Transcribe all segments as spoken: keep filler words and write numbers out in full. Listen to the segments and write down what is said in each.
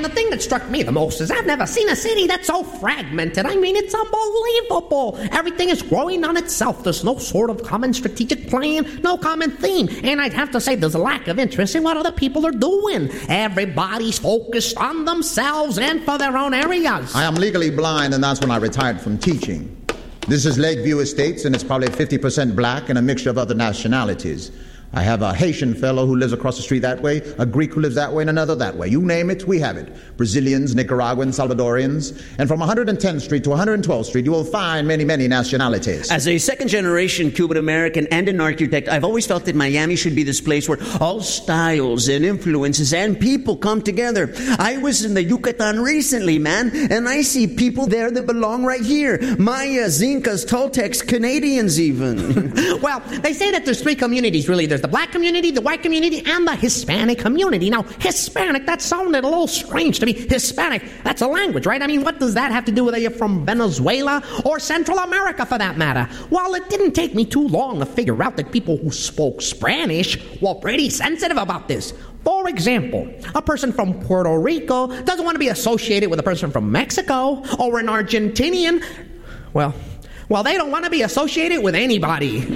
And the thing that struck me the most is I've never seen a city that's so fragmented. I mean, it's unbelievable. Everything is growing on itself. There's no sort of common strategic plan, no common theme. And I'd have to say there's a lack of interest in what other people are doing. Everybody's focused on themselves and for their own areas. I am legally blind, and that's when I retired from teaching. This is Lakeview Estates, and it's probably fifty percent black and a mixture of other nationalities. I have a Haitian fellow who lives across the street that way, a Greek who lives that way, and another that way. You name it, we have it. Brazilians, Nicaraguans, Salvadorians. And from one hundred tenth Street to one hundred twelfth Street, you will find many, many nationalities. As a second-generation Cuban-American and an architect, I've always felt that Miami should be this place where all styles and influences and people come together. I was in the Yucatan recently, man, and I see people there that belong right here. Mayas, Incas, Toltecs, Canadians even. Well, they say that there's three communities, really. There's the black community, the white community, and the Hispanic community. Now, Hispanic, that sounded a little strange to me. Hispanic, that's a language, right? I mean, what does that have to do with, are you from Venezuela or Central America, for that matter? Well, it didn't take me too long to figure out that people who spoke Spanish were pretty sensitive about this. For example, a person from Puerto Rico doesn't want to be associated with a person from Mexico, or an Argentinian. Well, well, they don't want to be associated with anybody.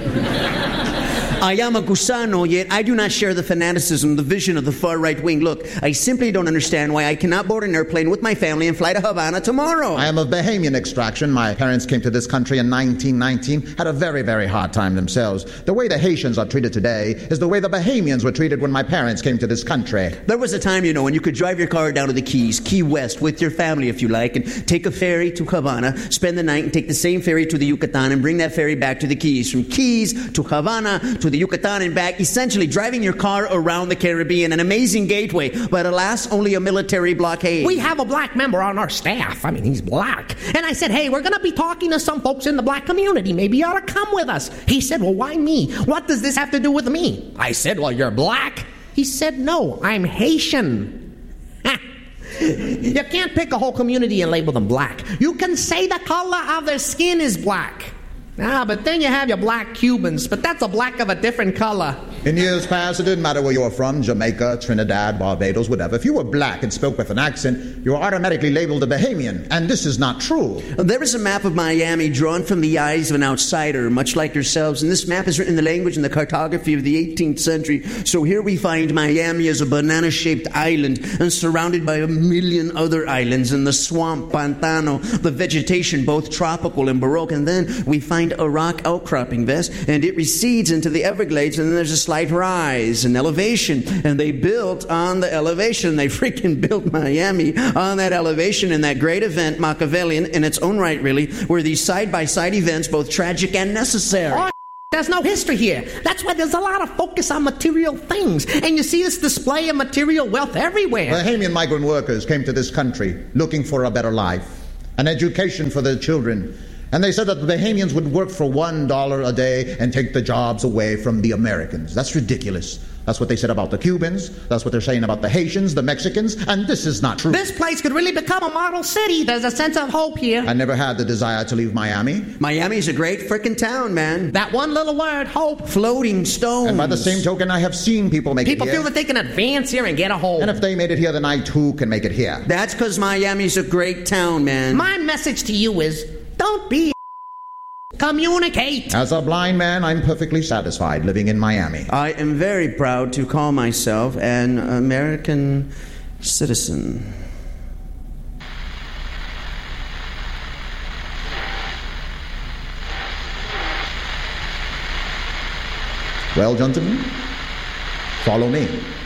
I am a gusano, yet I do not share the fanaticism, the vision of the far-right wing. Look, I simply don't understand why I cannot board an airplane with my family and fly to Havana tomorrow. I am of Bahamian extraction. My parents came to this country in nineteen nineteen, had a very, very hard time themselves. The way the Haitians are treated today is the way the Bahamians were treated when my parents came to this country. There was a time, you know, when you could drive your car down to the Keys, Key West, with your family if you like, and take a ferry to Havana, spend the night, and take the same ferry to the Yucatan, and bring that ferry back to the Keys. From Keys to Havana to the Yucatan and back, essentially driving your car around the Caribbean, an amazing gateway, but alas, only a military blockade. We have a black member on our staff. I mean, he's black. And I said, hey, we're going to be talking to some folks in the black community. Maybe you ought to come with us. He said, well, why me? What does this have to do with me? I said, well, you're black. He said, no, I'm Haitian. You can't pick a whole community and label them black. You can say the color of their skin is black. Ah, but then you have your black Cubans, but that's a black of a different color. In years past, it didn't matter where you were from, Jamaica, Trinidad, Barbados, whatever. If you were black and spoke with an accent, you were automatically labeled a Bahamian, and this is not true. There is a map of Miami drawn from the eyes of an outsider, much like yourselves, and this map is written in the language and the cartography of the eighteenth century. So here we find Miami as a banana-shaped island and surrounded by a million other islands, and the swamp, pantano, the vegetation, both tropical and baroque, and then we find a rock outcropping vest, and it recedes into the Everglades, and then there's a slight rise in elevation, and they built on the elevation. They freaking built Miami on that elevation in that great event, Machiavellian in its own right, really, where these side-by-side events, both tragic and necessary. Oh, there's no history here. That's why there's a lot of focus on material things, and you see this display of material wealth everywhere. Bahamian migrant workers came to this country looking for a better life, an education for their children. And they said that the Bahamians would work for one dollar a day and take the jobs away from the Americans. That's ridiculous. That's what they said about the Cubans. That's what they're saying about the Haitians, the Mexicans, and this is not true. This place could really become a model city. There's a sense of hope here. I never had the desire to leave Miami. Miami's a great frickin' town, man. That one little word, hope. Floating stones. And by the same token, I have seen people make people it here. People feel that they can advance here and get a hold. And if they made it here, then I too can make it here. That's because Miami's a great town, man. My message to you is, don't be communicate. As a blind man, I'm perfectly satisfied living in Miami. I am very proud to call myself an American citizen. Well, gentlemen, follow me.